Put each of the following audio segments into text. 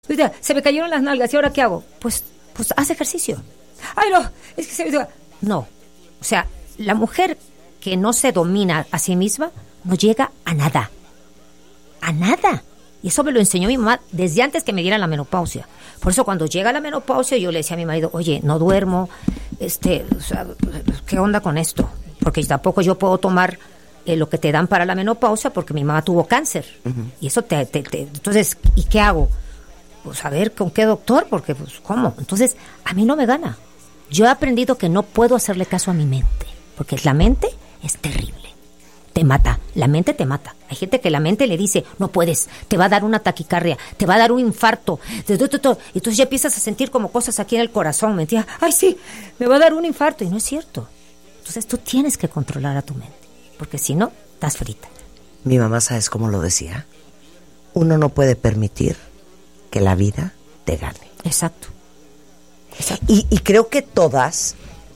Se me cayeron las nalgas, ¿y ahora qué hago? Pues haz ejercicio. Ay, no, es que se me... No, o sea, la mujer que no se domina a sí misma no llega a nada. A nada. Y eso me lo enseñó mi mamá desde antes que me diera la menopausia. Por eso cuando llega la menopausia yo le decía a mi marido, oye, no duermo, o sea, ¿qué onda con esto? Porque tampoco yo puedo tomar lo que te dan para la menopausia porque mi mamá tuvo cáncer. Uh-huh. Y eso entonces, ¿y qué hago? Pues a ver, ¿con qué doctor? Porque, pues, ¿cómo? Entonces, a mí no me gana. Yo he aprendido que no puedo hacerle caso a mi mente, porque la mente es terrible. Te mata, la mente te mata. Hay gente que la mente le dice, no puedes, te va a dar una taquicardia, te va a dar un infarto. Entonces ya empiezas a sentir como cosas aquí en el corazón, ¿me entiendes? Ay, sí, me va a dar un infarto, y no es cierto. Entonces tú tienes que controlar a tu mente, porque si no, estás frita. Mi mamá, ¿sabes cómo lo decía? Uno no puede permitir que la vida te gane. Exacto. Y creo que todas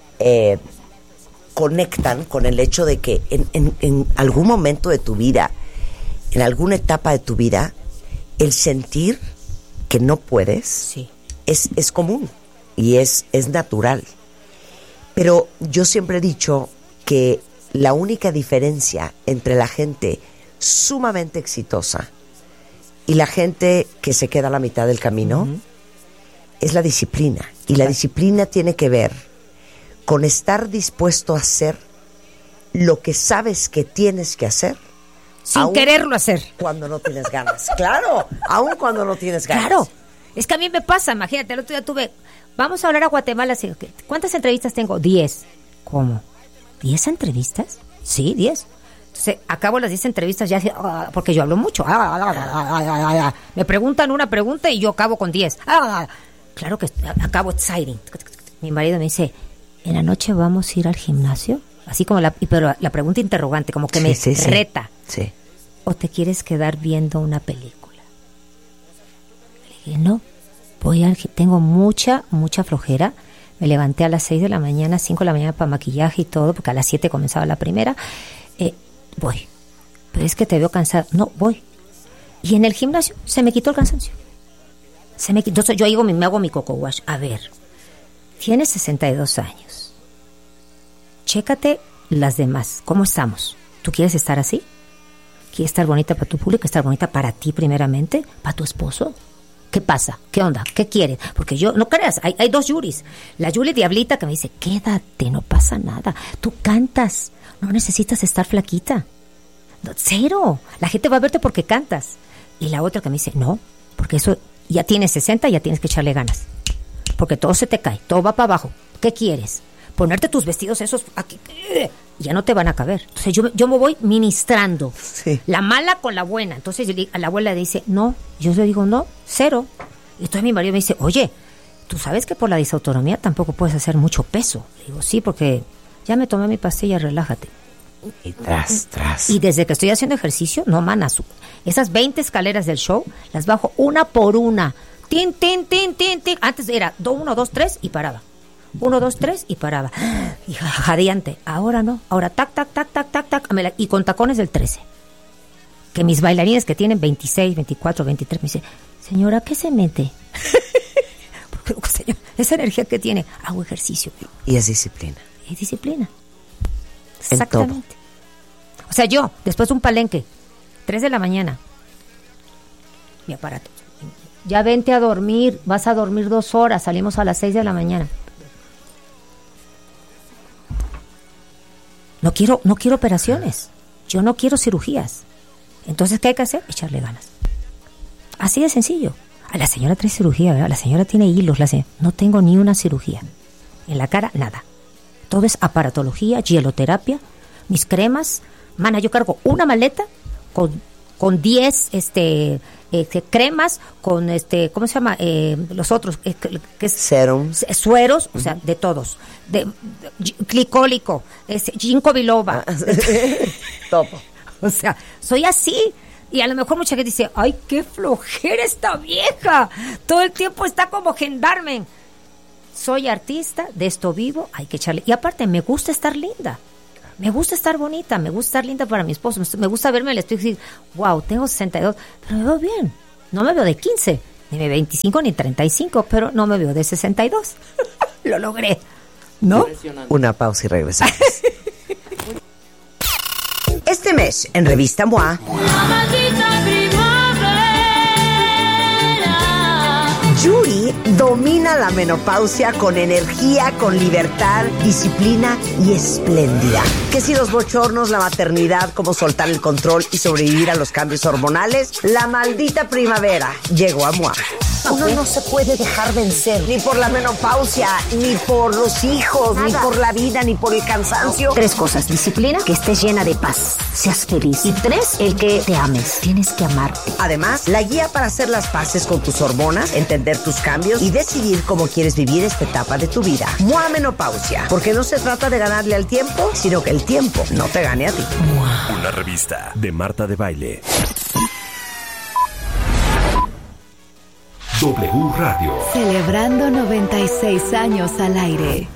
conectan con el hecho de que en algún momento de tu vida, en alguna etapa de tu vida, el sentir que no puedes sí. es común y es natural. Pero yo siempre he dicho que la única diferencia entre la gente sumamente exitosa y la gente que se queda a la mitad del camino uh-huh. es la disciplina. Y la disciplina tiene que ver con estar dispuesto a hacer lo que sabes que tienes que hacer. Sin quererlo hacer. Cuando no tienes ganas. Claro, aún cuando no tienes ganas. Claro, es que a mí me pasa, imagínate, el otro día vamos a hablar a Guatemala. ¿Cuántas entrevistas tengo? 10. ¿Cómo? ¿10 entrevistas? Sí, 10. Entonces, acabo las 10 entrevistas ya, porque yo hablo mucho. Me preguntan una pregunta y yo acabo con 10. Claro que acabo exciting. Mi marido me dice, ¿en la noche vamos a ir al gimnasio? Así como pero la pregunta interrogante, como que me reta. Sí. ¿O te quieres quedar viendo una película? Le dije, no, tengo mucha flojera. Me levanté a las 6 de la mañana, 5 de la mañana para maquillaje y todo, porque a las 7 comenzaba la primera. Voy. Pero es que te veo cansada. No, voy. Y en el gimnasio se me quitó el cansancio. Entonces yo me hago mi coco wash. A ver, tienes 62 años. Chécate las demás. ¿Cómo estamos? ¿Tú quieres estar así? ¿Quieres estar bonita para tu público? ¿Estar bonita para ti primeramente? ¿Para tu esposo? ¿Qué pasa? ¿Qué onda? ¿Qué quieres? Porque yo, no creas, hay 2 Yuris. La Yuri Diablita que me dice, quédate, no pasa nada. Tú cantas, no necesitas estar flaquita. No, cero. La gente va a verte porque cantas. Y la otra que me dice, no, porque eso ya tienes 60, ya tienes que echarle ganas. Porque todo se te cae, todo va para abajo. ¿Qué quieres? Ponerte tus vestidos esos aquí, ya no te van a caber. Entonces yo me voy ministrando. Sí. La mala con la buena. Entonces a la abuela le dice, no. Yo le digo, no, 0. Y entonces mi marido me dice, oye, ¿tú sabes que por la disautonomía tampoco puedes hacer mucho peso? Le digo, sí, porque ya me tomé mi pastilla, relájate. Y tras. Y desde que estoy haciendo ejercicio, no, mana, esas 20 escaleras del show, las bajo una por una. Tin. Antes era 1, 2, 3 y paraba. 1, 2, 3 y paraba. Y jadeante. Ahora no. Ahora tac. Y con tacones del 13. Que mis bailarines que tienen 26, 24, 23 me dicen, señora, ¿qué se mete? Porque, señor, esa energía que tiene, hago ejercicio. Y es disciplina. Es disciplina. Exactamente. O sea, yo, después de un palenque, 3 de la mañana, mi aparato. Ya vente a dormir, vas a dormir 2 horas, salimos a las 6 de la mañana. No quiero operaciones. Yo no quiero cirugías. Entonces, ¿qué hay que hacer? Echarle ganas. Así de sencillo. A la señora trae cirugía, ¿verdad? La señora tiene hilos. No tengo ni una cirugía. En la cara, nada. Todo es aparatología, hieloterapia, mis cremas. Mana, yo cargo una maleta con 10 cremas, con ¿cómo se llama? Los otros, que es serums, sueros, o sea, de todos. De glicólico, ginkgo biloba. Topo. O sea, soy así. Y a lo mejor mucha gente dice, ay, qué flojera esta vieja. Todo el tiempo está como gendarme. Soy artista, de esto vivo, hay que echarle. Y aparte, me gusta estar linda. Me gusta estar bonita, me gusta estar linda para mi esposo. Me gusta verme al espejo y decir, wow, tengo 62, pero me veo bien. No me veo de 15, ni de 25 ni 35, pero no me veo de 62. Lo logré, ¿no? Una pausa y regresamos. Este mes, en Revista MOA, Yuri domina la menopausia con energía, con libertad, disciplina y espléndida. Que si los bochornos, la maternidad, cómo soltar el control y sobrevivir a los cambios hormonales, la maldita primavera llegó a MOA. Uno no se puede dejar vencer, ni por la menopausia, ni por los hijos, ni por la vida, ni por el cansancio. 3 cosas: disciplina, que estés llena de paz, seas feliz. Y 3, el que te ames. Tienes que amarte. Además, la guía para hacer las paces con tus hormonas, entender tus cambios y decidir cómo quieres vivir esta etapa de tu vida. MOA Menopausia, porque no se trata de ganarle al tiempo, sino que el tiempo no te gane a ti. Una revista de Marta de Baile. W Radio. Celebrando 96 años al aire.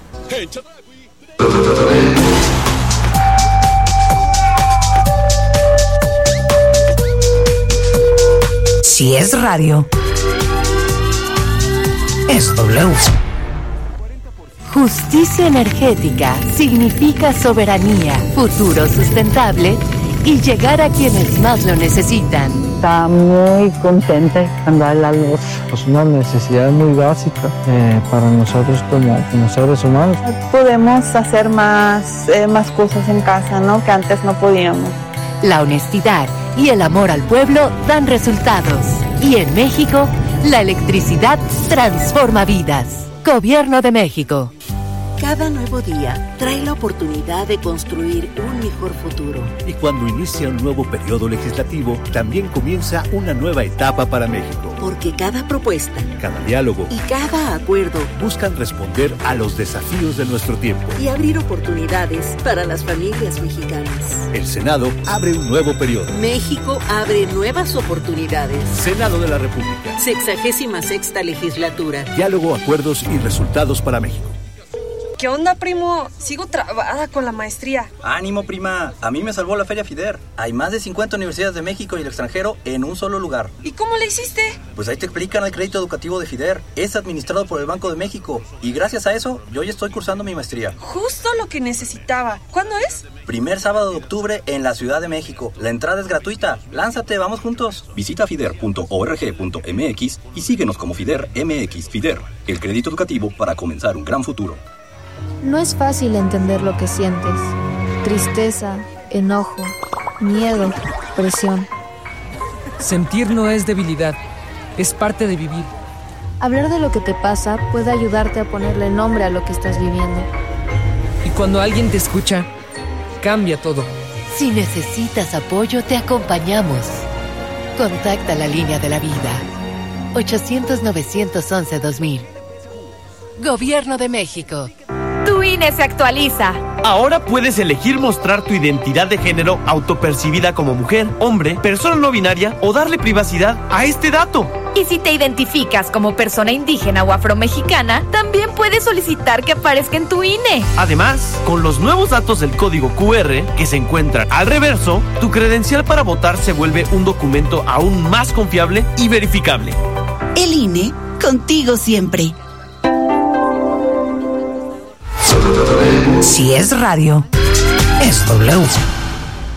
Si es radio, es W. Justicia energética significa soberanía, futuro sustentable y llegar a quienes más lo necesitan. Está muy contenta cuando hay la luz. Es una necesidad muy básica para nosotros como seres humanos. Podemos hacer más cosas en casa, ¿no? Que antes no podíamos. La honestidad y el amor al pueblo dan resultados. Y en México, la electricidad transforma vidas. Gobierno de México. Cada nuevo día trae la oportunidad de construir un mejor futuro. Y cuando inicia un nuevo periodo legislativo, también comienza una nueva etapa para México. Porque cada propuesta, cada diálogo y cada acuerdo buscan responder a los desafíos de nuestro tiempo y abrir oportunidades para las familias mexicanas. El Senado abre un nuevo periodo. México abre nuevas oportunidades. Senado de la República. 66ª legislatura. Diálogo, acuerdos y resultados para México. ¿Qué onda, primo? Sigo trabada con la maestría. ¡Ánimo, prima! A mí me salvó la Feria FIDER. Hay más de 50 universidades de México y el extranjero en un solo lugar. ¿Y cómo le hiciste? Pues ahí te explican el crédito educativo de FIDER. Es administrado por el Banco de México. Y gracias a eso, yo ya estoy cursando mi maestría. Justo lo que necesitaba. ¿Cuándo es? Primer sábado de octubre en la Ciudad de México. La entrada es gratuita. Lánzate, vamos juntos. Visita fider.org.mx y síguenos como FIDER MX. FIDER, el crédito educativo para comenzar un gran futuro. No es fácil entender lo que sientes. Tristeza, enojo, miedo, presión. Sentir no es debilidad, es parte de vivir. Hablar de lo que te pasa puede ayudarte a ponerle nombre a lo que estás viviendo. Y cuando alguien te escucha, cambia todo. Si necesitas apoyo, te acompañamos. Contacta la línea de la vida. 800-911-2000. Gobierno de México. Tu INE se actualiza. Ahora puedes elegir mostrar tu identidad de género autopercibida como mujer, hombre, persona no binaria o darle privacidad a este dato. Y si te identificas como persona indígena o afromexicana, también puedes solicitar que aparezca en tu INE. Además, con los nuevos datos del código QR que se encuentran al reverso, tu credencial para votar se vuelve un documento aún más confiable y verificable. El INE, contigo siempre. Si es radio, es W.